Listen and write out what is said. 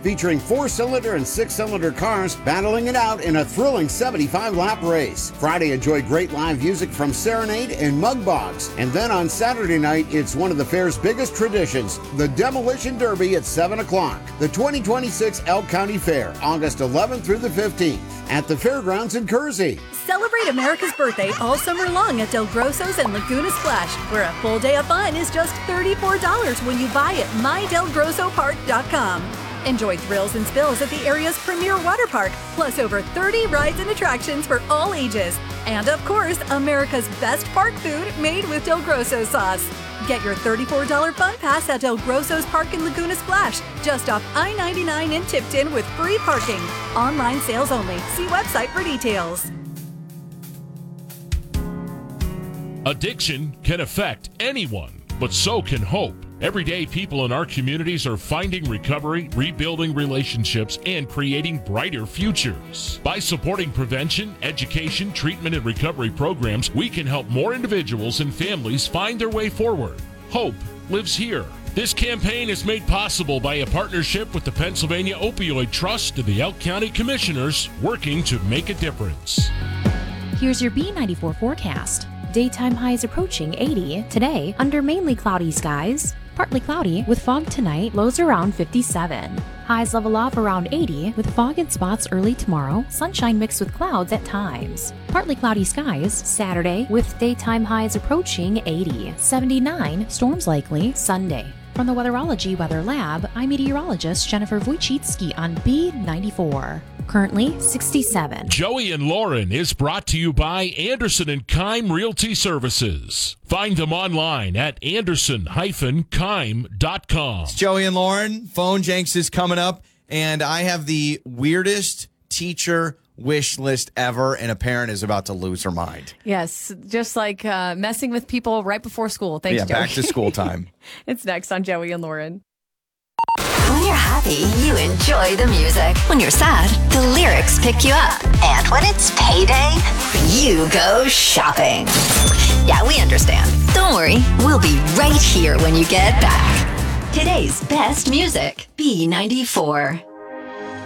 featuring 4-cylinder and 6-cylinder cars battling it out in a thrilling 75-lap race. Friday, enjoy great live music from Serenade and Mugbox. And then on Saturday night, it's one of the fair's biggest traditions, the Demolition Derby at 7 o'clock. The 2026 Elk County Fair, August 11th through the 15th at the Fairgrounds in Kersey. Celebrate America's birthday all summer long at Del Grosso's and Laguna Splash, where a full day of fun is just $34 when you buy at mydelgrossopark.com. Enjoy thrills and spills at the area's premier water park, plus over 30 rides and attractions for all ages. And of course, America's best park food made with Del Grosso sauce. Get your $34 fun pass at Del Grosso's Park in Laguna Splash, just off I-99 in Tipton with free parking. Online sales only. See website for details. Addiction can affect anyone, but so can hope. Every day, people in our communities are finding recovery, rebuilding relationships, and creating brighter futures. By supporting prevention, education, treatment, and recovery programs, we can help more individuals and families find their way forward. Hope lives here. This campaign is made possible by a partnership with the Pennsylvania Opioid Trust and the Elk County Commissioners, working to make a difference. Here's your B94 forecast. Daytime highs approaching 80 today under mainly cloudy skies. Partly cloudy with fog tonight, lows around 57. Highs level off around 80 with fog in spots early tomorrow, sunshine mixed with clouds at times. Partly cloudy skies Saturday with daytime highs approaching 80. 79, storms likely Sunday. From the Weatherology Weather Lab, I'm meteorologist Jennifer Wojcicki on B94. Currently 67. Joey and Lauren is brought to you by Anderson and Keim Realty Services. Find them online at anderson-keim.com. It's Joey and Lauren. Phone Janks is coming up, and I have the weirdest teacher wish list ever, and a parent is about to lose her mind. Yes, just like messing with people right before school. Thanks, Joey. Back to school time. It's next on Joey and Lauren. When you're happy, you enjoy the music. When you're sad, the lyrics pick you up. And when it's payday, you go shopping. Yeah, we understand. Don't worry, we'll be right here when you get back. Today's best music, B94.